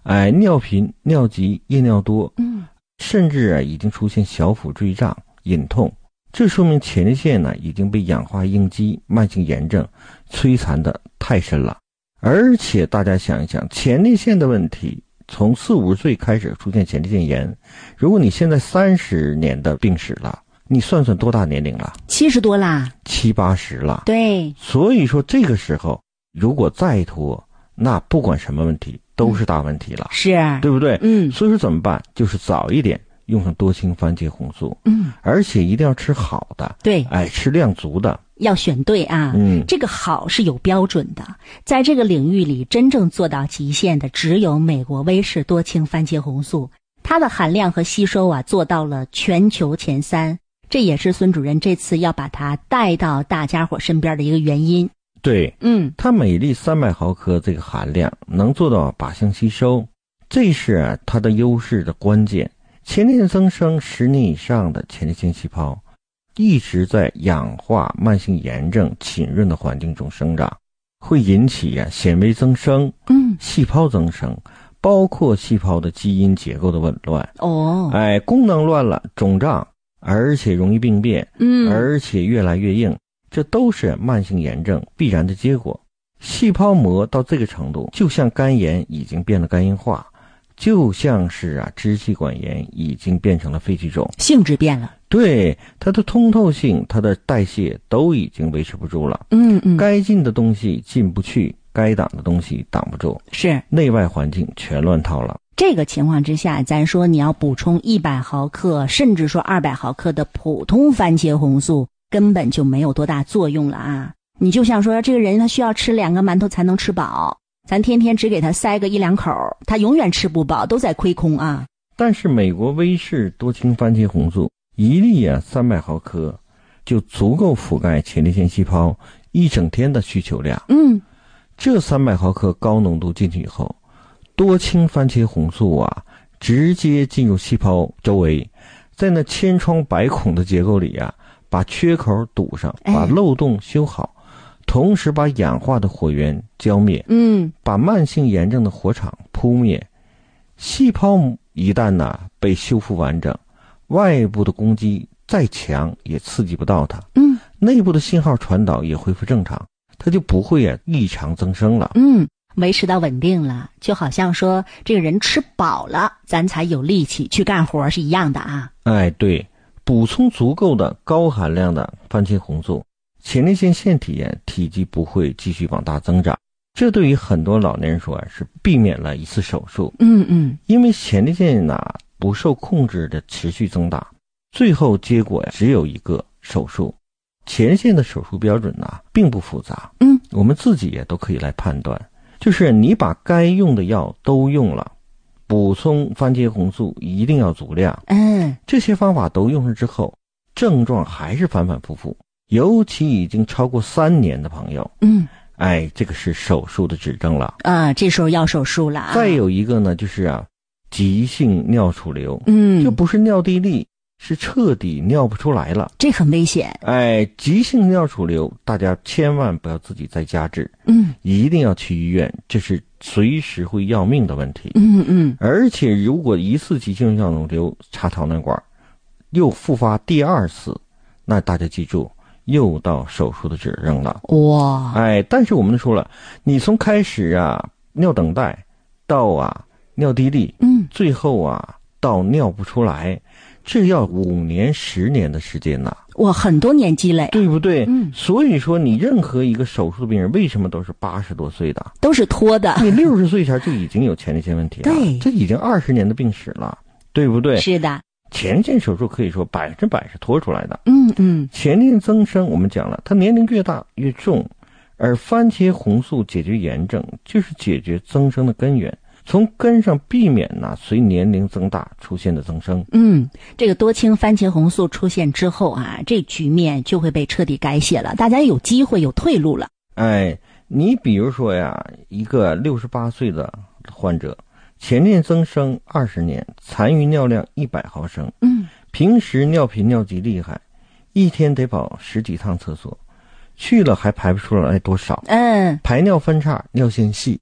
尿频、尿急、夜尿多，甚至已经出现小腹坠胀、隐痛，这说明前列腺呢已经被氧化应激慢性炎症摧残的太深了。而且大家想一想，前列腺的问题从40-50岁开始出现前列腺炎，如果你现在30年的病史了，你算算多大年龄了 ？70多啦 ，70、80了。 对， 所以说这个时候如果再拖，那不管什么问题都是大问题了， 是， 对不对？ 所以说怎么办？就是早一点用上多氢番茄红素，而且一定要吃好的， 对， 吃量足的， 要选对啊，这个好是有标准的，在这个领域里真正做到极限的只有美国威士多氢番茄红素，它的含量和吸收做到了全球前3，这也是孙主任这次要把它带到大家伙身边的一个原因。 对，它每粒300毫克这个含量能做到靶向吸收，这是它的优势的关键。前列腺增生10年以上的前列腺细胞一直在氧化慢性炎症浸润的环境中生长，会引起纤维增生，细胞增生，包括细胞的基因结构的紊乱，功能乱了，肿胀，而且容易病变，而且越来越硬，这都是慢性炎症必然的结果。细胞膜到这个程度，就像肝炎已经变得肝硬化，就像是支气管炎已经变成了肺气肿， 性质变了。 对，它的通透性、它的代谢都已经维持不住了。该进的东西进不去，该挡的东西挡不住， 是内外环境全乱套了。 这个情况之下，咱说你要补充100毫克，甚至说200毫克的普通番茄红素，根本就没有多大作用了啊！你就像说这个人他需要吃2个馒头才能吃饱，咱天天只给他塞个1-2口，他永远吃不饱，都在亏空啊。 但是美国威士多氢番茄红素一粒300毫克就足够覆盖前列腺细胞一整天的需求量。这300毫克高浓度进去以后，多氢番茄红素直接进入细胞周围，在那千疮百孔的结构里把缺口堵上，把漏洞修好，同时把氧化的火源浇灭，把慢性炎症的火场扑灭。细胞一旦被修复完整，外部的攻击再强也刺激不到它，内部的信号传导也恢复正常，它就不会异常增生了， 维持到稳定了，就好像说这个人吃饱了，咱才有力气去干活是一样的啊。 对，补充足够的高含量的番茄红素，前列腺腺体体积不会继续往大增长，这对于很多老年人说是避免了一次手术。因为前列腺不受控制的持续增大，最后结果只有一个手术。前列腺的手术标准并不复杂，我们自己也都可以来判断，就是你把该用的药都用了，补充番茄红素一定要足量，这些方法都用上之后，症状还是反反复复，尤其已经超过3年的朋友，这个是手术的指征了这时候要手术了再有一个呢，就是急性尿储留，就不是尿地利，是彻底尿不出来了， 这很危险。 急性尿储留大家千万不要自己在家治，一定要去医院，这是随时会要命的问题。而且如果一次急性尿储留插导尿管又复发第2次，那大家记住又到手术的指征了。但是我们说了，你从开始尿等待到尿地利，最后到尿不出来，这要5年10年的时间很多年积累， 对不对？所以说你任何一个手术的病人为什么都是80多岁的， 都是拖的， 你60岁前就已经有前列腺问题了， 对， 这已经20年的病史了，对不对？ 是的， 前列腺手术可以说100%是拖出来的。前列腺增生我们讲了，它年龄越大越重，而番茄红素解决炎症就是解决增生的根源，从根上避免随年龄增大出现的增生。 这个多氢番茄红素出现之后这局面就会被彻底改写了，大家有机会有退路了。 你比如说一个68岁的患者，前列腺增生20年，残余尿量100毫升，平时尿频尿急厉害，一天得跑10几趟厕所，去了还排不出来多少，排尿分叉，尿线细，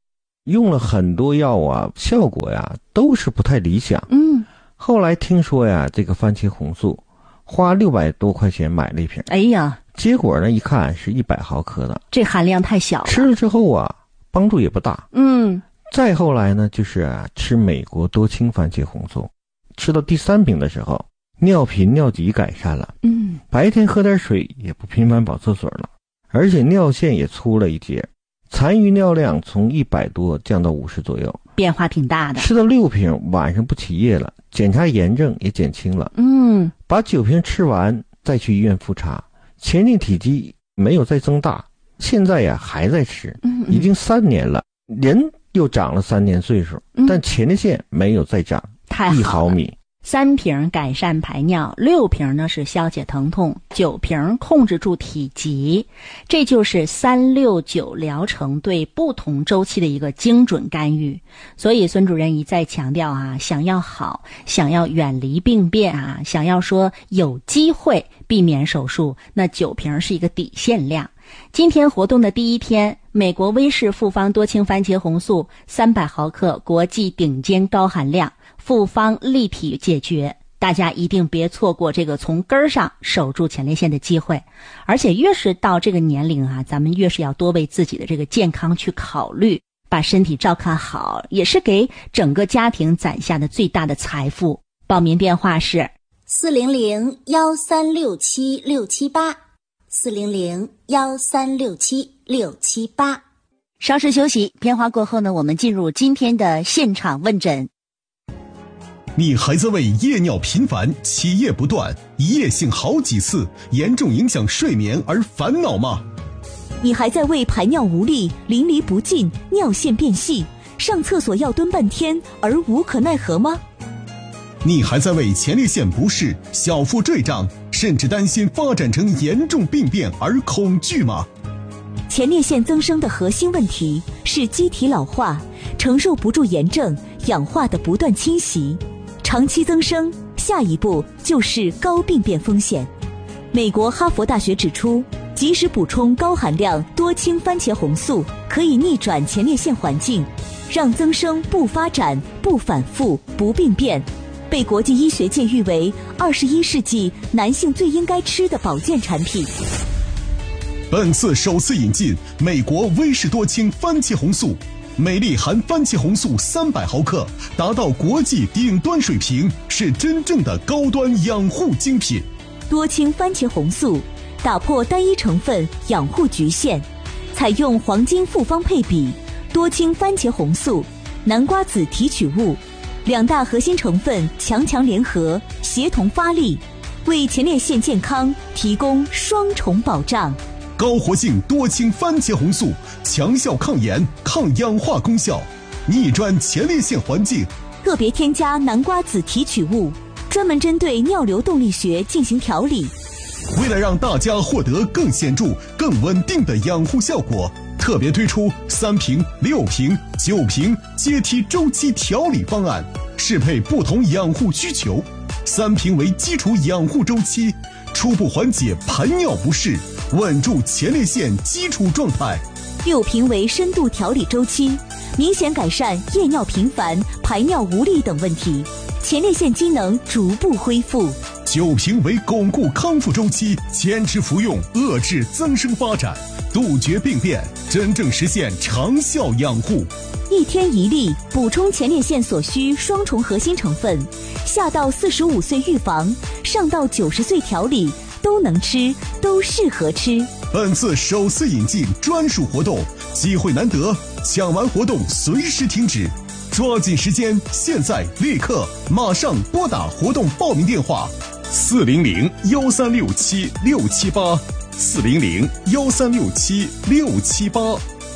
用了很多药啊，效果呀都是不太理想。后来听说呀，这个番茄红素花600多块钱买了一瓶， 哎呀， 结果呢一看是100毫克的， 这含量太小了， 吃了之后啊帮助也不大。再后来呢就是吃美国多氢番茄红素，吃到第3瓶的时候，尿频尿急改善了，白天喝点水也不频繁跑厕所了，而且尿线也粗了一截，残余尿量从100多降到50左右， 变化挺大的。 吃到6瓶，晚上不起夜了，检查炎症也减轻了。把9瓶吃完再去医院复查，前列体积没有再增大，现在呀还在吃，已经3年了，人又长了3年岁数，但前列腺没有再长1毫米。 3瓶改善排尿，6瓶呢是消解疼痛，9瓶控制住体积，这就是369疗程对不同周期的一个精准干预。所以孙主任一再强调想要好，想要远离病变想要说有机会避免手术，那9瓶是一个底线量。今天活动的第1天，美国威士复方多氢番茄红素300毫克，国际顶尖高含量，复方立体解决，大家一定别错过这个从根儿上守住前列腺的机会。而且越是到这个年龄咱们越是要多为自己的这个健康去考虑，把身体照看好，也是给整个家庭攒下的最大的财富。报名电话是 400-1367-678，400-1367-678。 稍事休息，片花过后呢，我们进入今天的现场问诊。 你还在为夜尿频繁、起夜不断、一夜性好几次、严重影响睡眠而烦恼吗？ 你还在为排尿无力、淋漓不尽、尿线变细、上厕所要蹲半天而无可奈何吗？ 你还在为前列腺不适、小腹坠胀，甚至担心发展成严重病变而恐惧吗？ 前列腺增生的核心问题是机体老化，承受不住炎症、氧化的不断侵袭，长期增生，下一步就是高病变风险。美国哈佛大学指出，及时补充高含量多氢番茄红素可以逆转前列腺环境，让增生不发展、不反复、不病变，被国际医学界誉为21世纪男性最应该吃的保健产品。 本次首次引进美国威士多氢番茄红素，每粒含番茄红素300毫克，达到国际顶端水平，是真正的高端养护精品。 多氢番茄红素打破单一成分养护局限，采用黄金复方配比，多氢番茄红素、南瓜籽提取物2大核心成分强联合，协同发力，为前列腺健康提供双重保障。 高活性多氢番茄红素，强效抗炎、抗氧化功效，逆转前列腺环境。 特别添加南瓜籽提取物，专门针对尿流动力学进行调理。 为了让大家获得更显著、更稳定的养护效果，特别推出3瓶、6瓶、9瓶阶梯周期调理方案，适配不同养护需求。3瓶为基础养护周期，初步缓解排尿不适，稳住前列腺基础状态。 6瓶为深度调理周期，明显改善夜尿频繁、排尿无力等问题，前列腺机能逐步恢复。 9瓶为巩固康复周期，坚持服用，遏制增生发展，杜绝病变，真正实现长效养护。 1天1粒，补充前列腺所需双重核心成分，下到45岁预防，上到90岁调理，都能吃，都适合吃。 本次首次引进专属活动，机会难得，抢完活动随时停止，抓紧时间，现在立刻马上拨打活动报名电话400-1367-678 400-1367-678。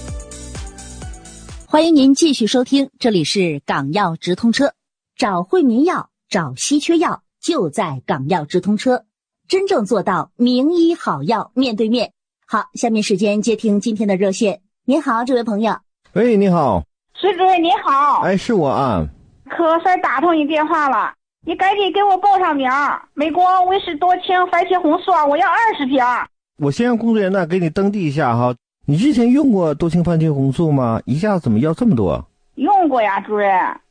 欢迎您继续收听，这里是港药直通车，找惠民药，找稀缺药，就在港药直通车，真正做到名医好药面对面。好，下面时间接听今天的热线。您好，这位朋友。 喂，你好。 孙主任你好。 哎，是我啊。 可算打通你电话了，你赶紧给我报上名，美国威士多氢番茄红素我要20瓶。 我先让工作人员给你登记一下哈。 你之前用过多氢番茄红素吗？一下子怎么要这么多？ 用过呀，主任。